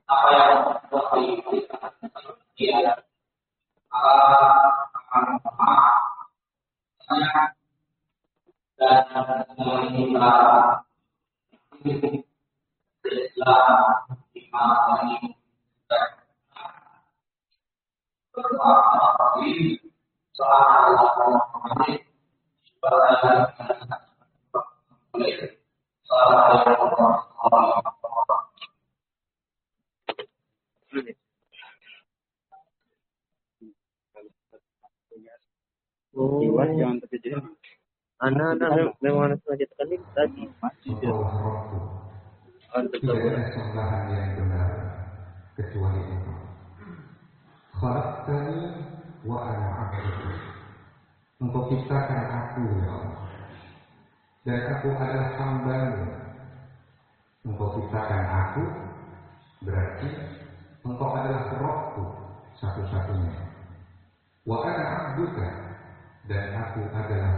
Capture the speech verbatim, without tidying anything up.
apa yang membuat kita dia akan memaafkan dan kita Islam dimana berdoa ini soal Allah supaya Oh, jangan terkejut. Anak-anak memang sengaja tekan tadi. Tidak ada sembahan yang benar kecuali itu. Khalaqtani wa ana 'abduka. Engkau ciptakan aku ya Allah, dan aku adalah hamba-Mu. Engkau ciptakan aku, berarti engkau adalah Rabbku satu-satunya. Wa ana 'abduka, dan aku adalah